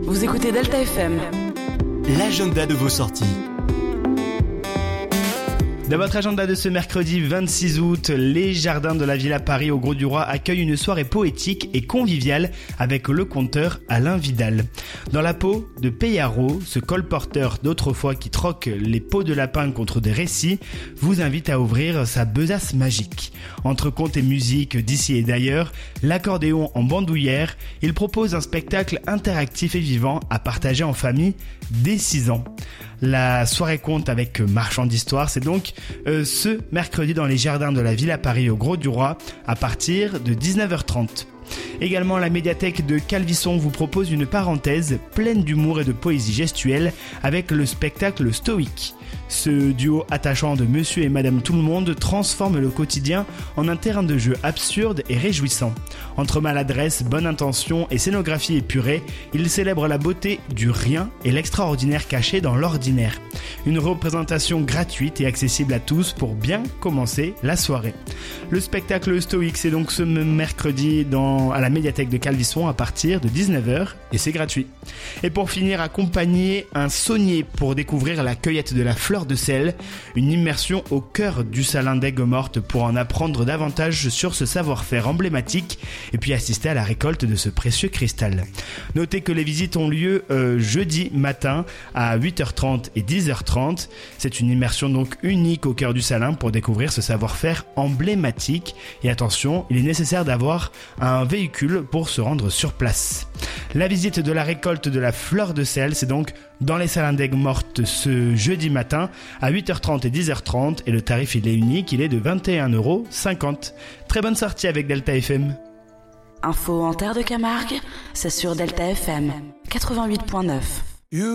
Vous écoutez Delta FM. L'agenda de vos sorties. Dans votre agenda de ce mercredi 26 août, les jardins de la Villa Paris au Grau-du-Roi accueillent une soirée poétique et conviviale avec le conteur Alain Vidal. Dans la peau de Peyarot, ce colporteur d'autrefois qui troque les peaux de lapin contre des récits, vous invite à ouvrir sa besace magique. Entre contes et musique d'ici et d'ailleurs, l'accordéon en bandoulière, il propose un spectacle interactif et vivant à partager en famille dès 6 ans. La soirée conte avec marchand d'histoire, c'est donc ce mercredi dans les jardins de la Villa Paris au Grau-du-Roi à partir de 19h30. Également, la médiathèque de Calvisson vous propose une parenthèse pleine d'humour et de poésie gestuelle avec le spectacle Stoïque. Ce duo attachant de Monsieur et Madame Tout-le-Monde transforme le quotidien en un terrain de jeu absurde et réjouissant. Entre maladresse, bonne intention et scénographie épurée, il célèbre la beauté du rien et l'extraordinaire caché dans l'ordinaire. Une représentation gratuite et accessible à tous pour bien commencer la soirée. Le spectacle Stoïque, c'est donc ce mercredi à la médiathèque de Calvisson à partir de 19h et c'est gratuit. Et pour finir, accompagnez un saunier pour découvrir la cueillette de la fleur de sel, une immersion au cœur du salin d'Aigues-Mortes pour en apprendre davantage sur ce savoir-faire emblématique et puis assister à la récolte de ce précieux cristal. Notez que les visites ont lieu jeudi matin à 8h30 et 10h30. C'est une immersion donc unique au cœur du salin pour découvrir ce savoir-faire emblématique. Et attention, il est nécessaire d'avoir un véhicule pour se rendre sur place. La visite de la récolte de la fleur de sel, c'est donc dans les salins d'Aigues-Mortes ce jeudi matin à 8h30 et 10h30 et le tarif il est unique, il est de 21,50 €. Très bonne sortie avec Delta FM. Info en terre de Camargue, c'est sur Delta FM 88.9.